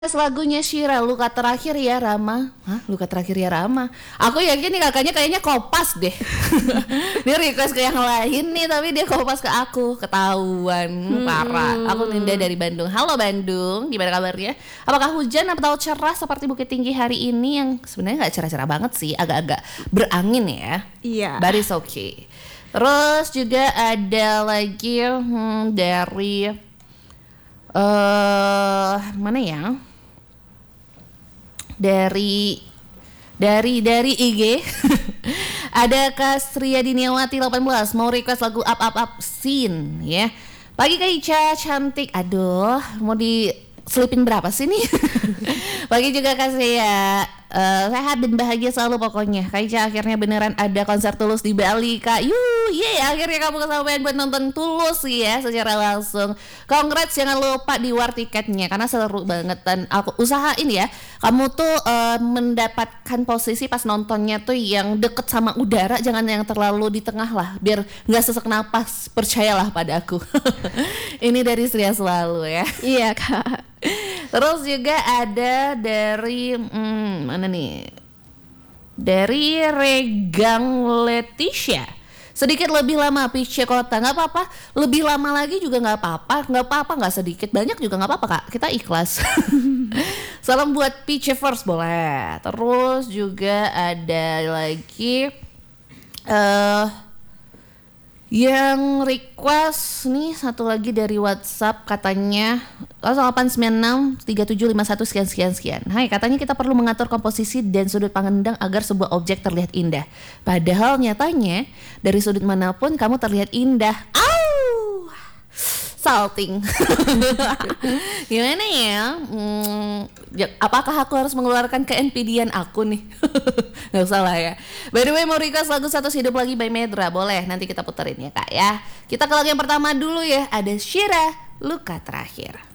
Lagunya Shira, Luka Terakhir Ya Rama. Hah? Luka Terakhir Ya Rama. Aku yakin nih kakaknya kayaknya kopas deh. Dia request ke yang lain nih, tapi dia kopas ke aku. Ketahuan, parah. Aku Ninda dari Bandung. Halo Bandung, gimana kabarnya? Apakah hujan atau cerah seperti Bukit Tinggi hari ini? Yang sebenarnya nggak cerah-cerah banget sih, agak-agak berangin ya. Iya. But it's okay. Terus juga ada lagi dari mana ya? Dari IG ada Kastria Diniawati 18 mau request lagu up scene ya. Pagi Kak Ica cantik. Aduh, mau diselipin berapa sih nih? Pagi juga Kak Sia, sehat dan bahagia selalu pokoknya. Kak Ica akhirnya beneran ada konser Tulus di Bali Kak. Akhirnya kamu kesampaian buat nonton Tulus ya secara langsung. Congrats, jangan lupa di war tiketnya karena seru banget. Dan aku usahain ya, kamu tuh mendapatkan posisi pas nontonnya tuh yang deket sama udara, jangan yang terlalu di tengah lah, biar nggak sesak napas. Percayalah padaku. Ini dari Sria selalu ya. Iya Kak. Terus juga ada dari mana nih? Dari Regang Leticia. Sedikit lebih lama Pice Kota, nggak apa-apa. Lebih lama lagi juga nggak apa-apa, nggak sedikit, banyak juga nggak apa-apa Kak. Kita ikhlas. Salam buat Pice First boleh. Terus juga ada lagi yang request nih satu lagi dari WhatsApp, katanya 0896 sekian. Hai, katanya kita perlu mengatur komposisi dan sudut pandang agar sebuah objek terlihat indah. Padahal nyatanya dari sudut manapun kamu terlihat indah. Salting. Gimana ya? Apakah aku harus mengeluarkan ke-NPD-an aku nih? Gak usah lah ya. By the way, mau request lagu Satu Hidup Lagi by Medra. Boleh, nanti kita puterin ya Kak ya. Kita ke lagu yang pertama dulu ya. Ada Shira, Luka Terakhir.